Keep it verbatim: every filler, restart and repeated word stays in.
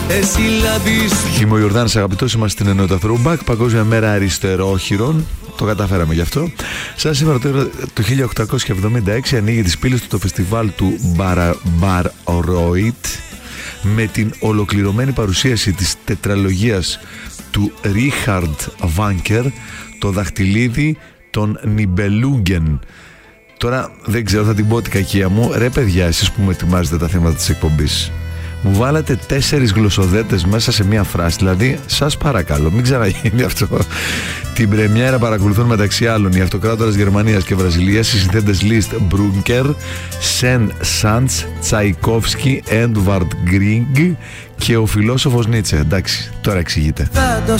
εσύ λάβεις. Είμαι ο Ιορδάνης, αγαπητός, είμαστε στην ενότητα Throwback, Παγκόσμια Μέρα Αριστερόχειρων. Το καταφέραμε γι' αυτό. Σαν σήμερα το χίλια οκτακόσια εβδομήντα έξι ανοίγει τις πύλες του το φεστιβάλ του Bayreuth με την ολοκληρωμένη παρουσίαση της τετραλογίας του Ρίχαρντ Βάνκερ, το δαχτυλίδι των Νιμπελούγκεν. Τώρα δεν ξέρω, θα την πω την κακία μου. Ρε παιδιά, εσείς που μου ετοιμάζετε τα θέματα της εκπομπής, μου βάλατε τέσσερις γλωσσοδέτες μέσα σε μία φράση. Δηλαδή, σας παρακαλώ, μην ξαναγίνει αυτό. Την πρεμιέρα παρακολουθούν μεταξύ άλλων οι αυτοκράτορας Γερμανίας και Βραζιλίας, οι συνθέτες Λίστ Μπρούνκερ, Σεν Σαντς, Τσαϊκόφσκι, Έντουαρντ Γκρίγκ και ο φιλόσοφος Νίτσε. Εντάξει, τώρα εξηγείται.